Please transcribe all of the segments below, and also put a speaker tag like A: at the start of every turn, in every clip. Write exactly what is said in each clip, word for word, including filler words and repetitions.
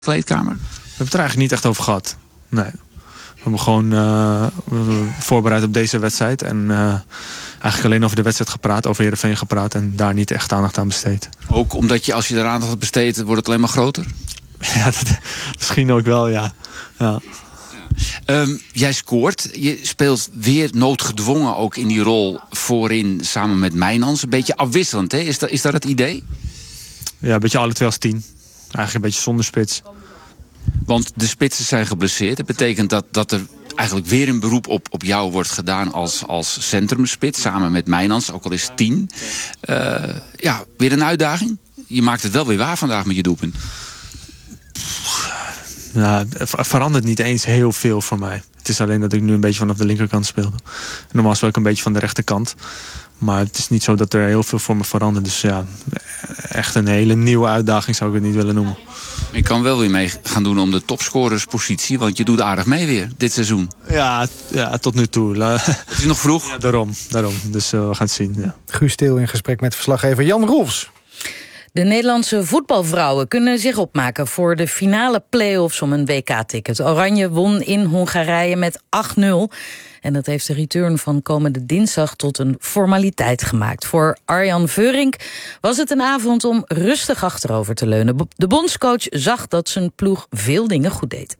A: kleedkamer?
B: We hebben het er eigenlijk niet echt over gehad. Nee. We hebben gewoon uh, voorbereid op deze wedstrijd. En uh, eigenlijk alleen over de wedstrijd gepraat. Over Heerenveen gepraat. En daar niet echt aandacht aan besteed.
A: Ook omdat je, als je er aandacht aan besteedt, wordt het alleen maar groter?
B: Ja, dat, misschien ook wel, ja. ja.
A: Um, jij scoort. Je speelt weer noodgedwongen ook in die rol voorin samen met Mijnans. Een beetje afwisselend, hè? Is dat, is dat het idee?
B: Ja, een beetje alle twee als tien. Eigenlijk een beetje zonder spits.
A: Want de spitsen zijn geblesseerd. Dat betekent dat, dat er eigenlijk weer een beroep op, op jou wordt gedaan als, als centrumspits. Samen met Mijnans, ook al is tien. Uh, ja, weer een uitdaging. Je maakt het wel weer waar vandaag met je doelpunt.
B: Nou, het verandert niet eens heel veel voor mij. Het is alleen dat ik nu een beetje vanaf de linkerkant speelde. Normaal speel ik een beetje van de rechterkant. Maar het is niet zo dat er heel veel voor me verandert. Dus ja, echt een hele nieuwe uitdaging zou ik het niet willen noemen.
A: Je kan wel weer mee gaan doen om de topscorerspositie. Want je doet aardig mee weer dit seizoen.
B: Ja, ja tot nu toe.
A: Het is nog vroeg.
B: Ja, daarom, daarom. Dus uh, we gaan het zien. Ja.
C: Guus Til in gesprek met verslaggever Jan Rolfs.
D: De Nederlandse voetbalvrouwen kunnen zich opmaken voor de finale play-offs om een W K-ticket. Oranje won in Hongarije met acht nul. En dat heeft de return van komende dinsdag tot een formaliteit gemaakt. Voor Arjan Veurink was het een avond om rustig achterover te leunen. De bondscoach zag dat zijn ploeg veel dingen goed deed.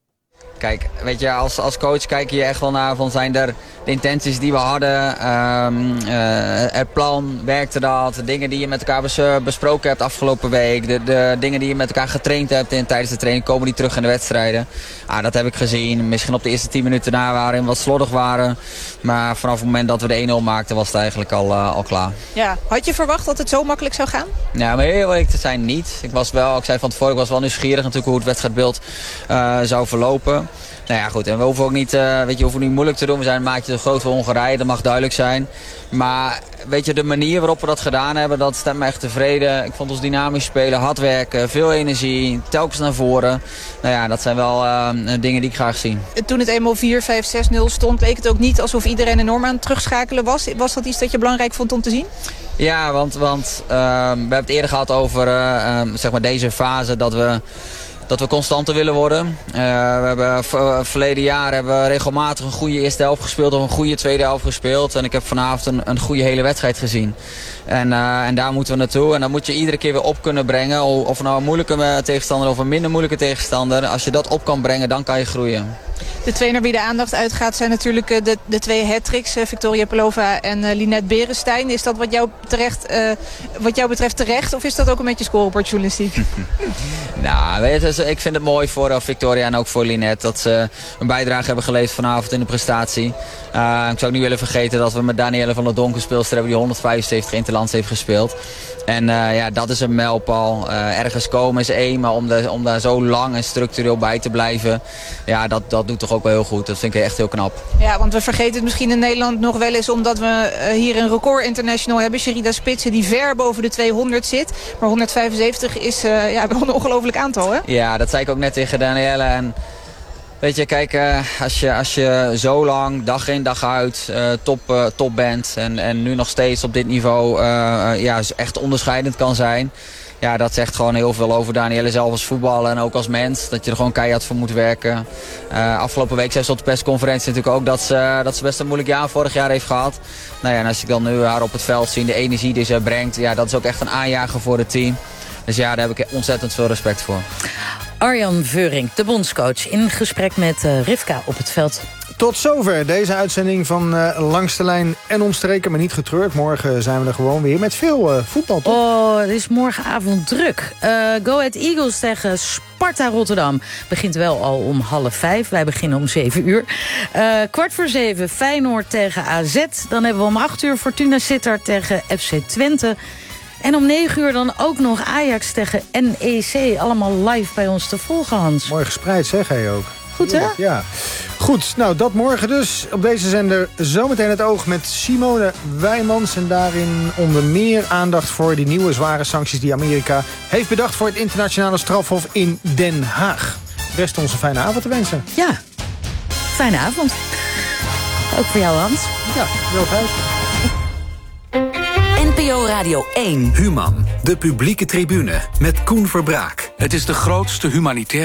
E: Kijk, weet je, als, als coach kijk je echt wel naar van zijn er de intenties die we hadden, um, uh, het plan, werkte dat, de dingen die je met elkaar bes, besproken hebt afgelopen week, de, de dingen die je met elkaar getraind hebt in, tijdens de training, komen die terug in de wedstrijden. Ah, dat heb ik gezien. Misschien op de eerste tien minuten na waren we wat slordig waren, maar vanaf het moment dat we de één nul maakten was het eigenlijk al, uh, al klaar.
F: Ja, had je verwacht dat het zo makkelijk zou gaan?
E: Ja, maar heel eerlijk te zijn niet. Ik was wel, ik zei van tevoren, ik was wel nieuwsgierig natuurlijk hoe het wedstrijdbeeld uh, zou verlopen. Nou ja, goed. En we hoeven ook niet, uh, weet je, hoeven niet moeilijk te doen. We zijn een maatje te groot voor Hongarije, dat mag duidelijk zijn. Maar weet je, de manier waarop we dat gedaan hebben, dat stemt me echt tevreden. Ik vond ons dynamisch spelen, hard werken, veel energie, telkens naar voren. Nou ja, dat zijn wel uh, dingen die ik graag zie.
F: Toen het eenmaal vier, vijf, zes nul stond, leek het ook niet alsof iedereen enorm aan het terugschakelen was. Was dat iets dat je belangrijk vond om te zien?
E: Ja, want, want uh, we hebben het eerder gehad over uh, um, zeg maar deze fase dat we... Dat we constanter willen worden. Uh, we hebben v- verleden jaar hebben we regelmatig een goede eerste helft gespeeld of een goede tweede helft gespeeld. En ik heb vanavond een, een goede hele wedstrijd gezien. En, uh, en daar moeten we naartoe. En dan moet je iedere keer weer op kunnen brengen. Of nou een moeilijke tegenstander of een minder moeilijke tegenstander. Als je dat op kan brengen, dan kan je groeien.
F: De twee naar wie de aandacht uitgaat zijn natuurlijk de, de twee hat-tricks. Victoria Pelova en uh, Linette Berenstein. Is dat wat jou, terecht, uh, wat jou betreft terecht? Of is dat ook een beetje scorebordjournalistiek?
E: Nou, weet je, ik vind het mooi voor uh, Victoria en ook voor Linette dat ze een bijdrage hebben geleverd vanavond in de prestatie. Uh, ik zou ook niet willen vergeten dat we met Danielle van der Donk, speelster hebben die honderdvijfenzeventig interlands heeft gespeeld. En uh, ja, dat is een mijlpaal. Uh, ergens komen is één, maar om, de, om daar zo lang en structureel bij te blijven, ja, dat, dat doet toch ook wel heel goed. Dat vind ik echt heel knap.
F: Ja, want we vergeten het misschien in Nederland nog wel eens, omdat we uh, hier een record international hebben. Sherida Spitsen die ver boven de tweehonderd zit. Maar honderdvijfenzeventig is uh, ja, wel een ongelooflijk aantal, hè?
E: Ja, dat zei ik ook net tegen Danielle. En weet je, kijk, uh, als, je, als je zo lang, dag in dag uit, uh, top, uh, top bent en, en nu nog steeds op dit niveau uh, uh, ja, echt onderscheidend kan zijn. Ja, dat zegt gewoon heel veel over Danielle zelf als voetballer en ook als mens. Dat je er gewoon keihard voor moet werken. Uh, afgelopen week zei ze op de persconferentie natuurlijk ook dat ze, dat ze best een moeilijk jaar vorig jaar heeft gehad. Nou ja, en als ik dan nu haar op het veld zie, de energie die ze brengt, ja, dat is ook echt een aanjager voor het team. Dus ja, daar heb ik ontzettend veel respect voor.
D: Arjan Veurink, de bondscoach, in gesprek met uh, Rivka op het veld.
C: Tot zover deze uitzending van uh, Langs de Lijn en Omstreken. Maar niet getreurd, morgen zijn we er gewoon weer met veel uh, voetbal. Toch?
D: Oh, het is morgenavond druk. Uh, Go Ahead Eagles tegen Sparta Rotterdam. Begint wel al om half vijf. Wij beginnen om zeven uur. Uh, kwart voor zeven Feyenoord tegen A Z. Dan hebben we om acht uur Fortuna Sittard tegen F C Twente. En om negen uur dan ook nog Ajax tegen N E C. Allemaal live bij ons te volgen, Hans.
C: Mooi gespreid, zeg hij ook.
D: Goed, hè?
C: Ja. Goed, nou dat morgen dus. Op deze zender zometeen het oog met Simone Wijmans. En daarin onder meer aandacht voor die nieuwe zware sancties die Amerika heeft bedacht voor het internationale strafhof in Den Haag. Rest ons een fijne avond te wensen.
D: Ja, fijne avond. Ook voor jou, Hans.
C: Ja, heel fijn.
G: N P O Radio één.
H: Human, de publieke tribune met Koen Verbraak.
G: Het is de grootste humanitaire